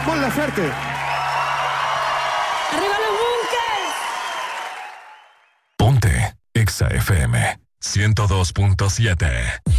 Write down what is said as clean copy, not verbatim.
Ponla fuerte. ¡Arriba los bunkers! Ponte Exa FM 102.7.